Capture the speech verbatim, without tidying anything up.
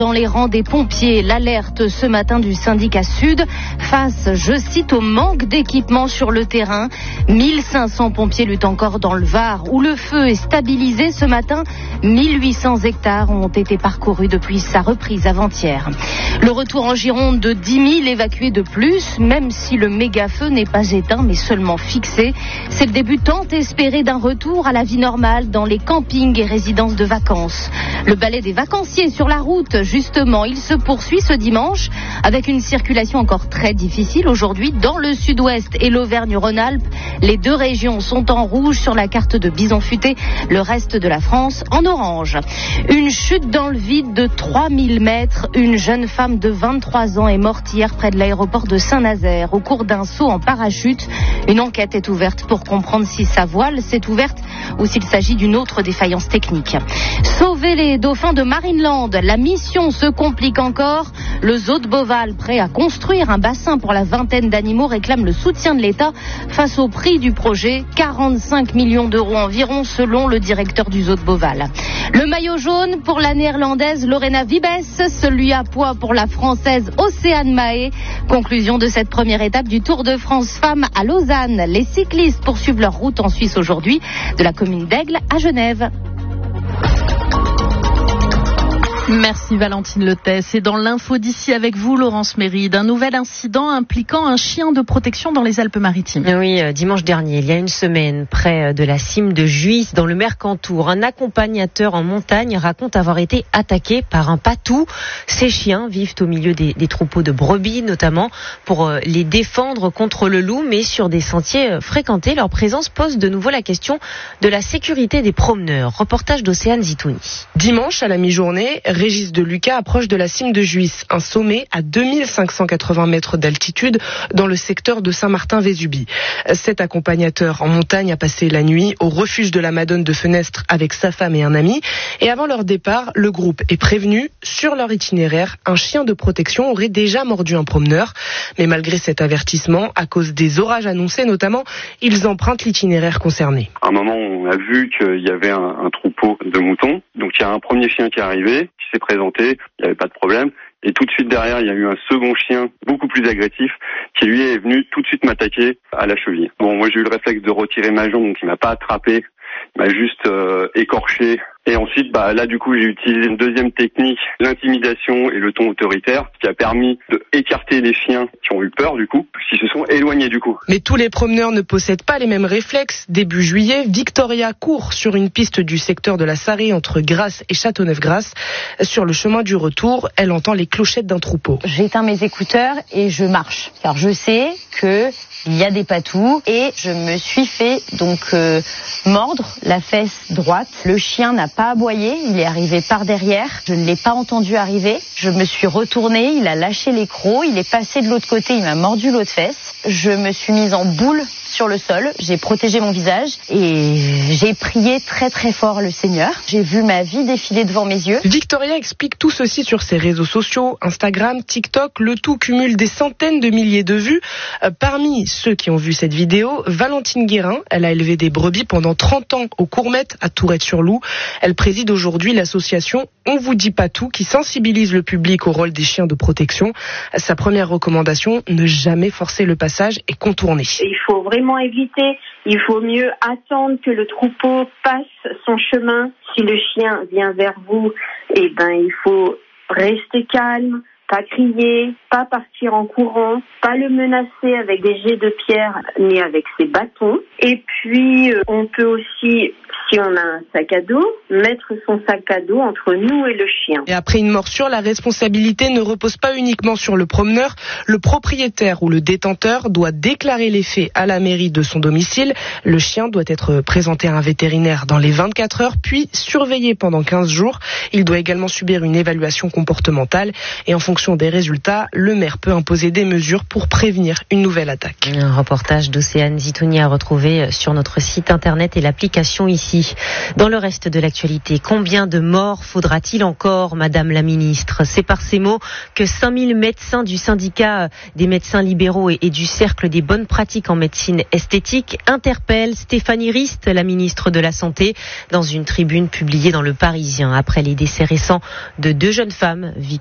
Dans les rangs des pompiers, l'alerte ce matin du syndicat Sud face, je cite, au manque d'équipement sur le terrain. mille cinq cents pompiers luttent encore dans le Var où le feu est stabilisé ce matin. mille huit cents hectares ont été parcourus depuis sa reprise avant-hier. Le retour en Gironde de dix mille évacués de plus, même si le méga-feu n'est pas éteint mais seulement fixé. C'est le début tant espéré d'un retour à la vie normale dans les campings et résidences de vacances. Le balai des vacanciers sur la route, justement, il se poursuit ce dimanche avec une circulation encore très difficile aujourd'hui dans le sud-ouest et l'Auvergne-Rhône-Alpes. Les deux régions sont en rouge sur la carte de Bison Futé, le reste de la France en orange. Une chute dans le vide de trois mille mètres. Une jeune femme de vingt-trois ans est morte hier près de l'aéroport de Saint-Nazaire au cours d'un saut en parachute. Une enquête est ouverte pour comprendre si sa voile s'est ouverte ou s'il s'agit d'une autre défaillance technique. Sauver les dauphins de Marineland, la mission se complique encore. Le zoo de Beauval, prêt à construire un bassin pour la vingtaine d'animaux, réclame le soutien de l'État face au prix du projet, quarante-cinq millions d'euros environ selon le directeur du zoo de Beauval. Le maillot jaune pour la néerlandaise Lorena Wiebes, celui à poids pour la française Océane Mahé. Conclusion de cette première étape du Tour de France Femmes à Lausanne. Les cyclistes poursuivent leur route en Suisse aujourd'hui, de la commune d'Aigle à Genève. Merci Valentine Lettès. Et dans l'info d'ici avec vous, Laurence Méride, un nouvel incident impliquant un chien de protection dans les Alpes-Maritimes. Oui, dimanche dernier, il y a une semaine, près de la cime de Juisse, dans le Mercantour, un accompagnateur en montagne raconte avoir été attaqué par un patou. Ces chiens vivent au milieu des, des troupeaux de brebis, notamment pour les défendre contre le loup, mais sur des sentiers fréquentés. Leur présence pose de nouveau la question de la sécurité des promeneurs. Reportage d'Océane Zitouni. Dimanche, à la mi-journée, Régis de Lucas approche de la cime de Juisse, un sommet à deux mille cinq cent quatre-vingts mètres d'altitude dans le secteur de Saint-Martin-Vésubie. Cet accompagnateur en montagne a passé la nuit au refuge de la Madone de Fenestre avec sa femme et un ami. Et avant leur départ, le groupe est prévenu. Sur leur itinéraire, un chien de protection aurait déjà mordu un promeneur. Mais malgré cet avertissement, à cause des orages annoncés notamment, ils empruntent l'itinéraire concerné. À un moment, on a vu qu'il y avait un, un troupeau de moutons. Donc il y a un premier chien qui est arrivé, qui s'est présenté, il n'y avait pas de problème. Et tout de suite derrière, il y a eu un second chien beaucoup plus agressif qui lui est venu tout de suite m'attaquer à la cheville. Bon, moi j'ai eu le réflexe de retirer ma jambe, donc il m'a pas attrapé, il m'a juste euh, écorché. Et ensuite, bah là du coup, j'ai utilisé une deuxième technique, l'intimidation et le ton autoritaire, qui a permis d'écarter les chiens qui ont eu peur du coup, qui se sont éloignés du coup. Mais tous les promeneurs ne possèdent pas les mêmes réflexes. Début juillet, Victoria court sur une piste du secteur de la Sarrée entre Grasse et Châteauneuf-Grasse. Sur le chemin du retour, elle entend les clochettes d'un troupeau. J'éteins mes écouteurs et je marche. Alors je sais que il y a des patous et je me suis fait donc euh, mordre la fesse droite. Le chien n'a pas aboyé, il est arrivé par derrière. Je ne l'ai pas entendu arriver. Je me suis retournée, il a lâché les crocs, il est passé de l'autre côté, il m'a mordu l'autre fesse. Je me suis mise en boule sur le sol, j'ai protégé mon visage et j'ai prié très très fort le Seigneur. J'ai vu ma vie défiler devant mes yeux. Victoria explique tout ceci sur ses réseaux sociaux, Instagram, TikTok. Le tout cumule des centaines de milliers de vues. Euh, parmi ceux qui ont vu cette vidéo, Valentine Guérin, elle a élevé des brebis pendant trente ans au Courmette à Tourette-sur-Loup. Elle préside aujourd'hui l'association On vous dit pas tout qui sensibilise le public au rôle des chiens de protection. Sa première recommandation, ne jamais forcer le passage et contourner. Il faut vraiment éviter, il faut mieux attendre que le troupeau passe son chemin. Si le chien vient vers vous, eh ben il faut rester calme, pas crier, pas partir en courant, pas le menacer avec des jets de pierre ni avec ses bâtons. Et puis, euh, on peut aussi, si on a un sac à dos, mettre son sac à dos entre nous et le chien. Et après une morsure, la responsabilité ne repose pas uniquement sur le promeneur. Le propriétaire ou le détenteur doit déclarer les faits à la mairie de son domicile. Le chien doit être présenté à un vétérinaire dans les vingt-quatre heures, puis surveillé pendant quinze jours. Il doit également subir une évaluation comportementale et en fonction fonction des résultats, le maire peut imposer des mesures pour prévenir une nouvelle attaque. Un reportage d'Océane Zitouni à retrouver sur notre site internet et l'application ici. Dans le reste de l'actualité, combien de morts faudra-t-il encore, Madame la Ministre ? C'est par ces mots que cinq mille médecins du syndicat des médecins libéraux et du cercle des bonnes pratiques en médecine esthétique interpellent Stéphanie Rist, la ministre de la Santé, dans une tribune publiée dans Le Parisien après les décès récents de deux jeunes femmes victimes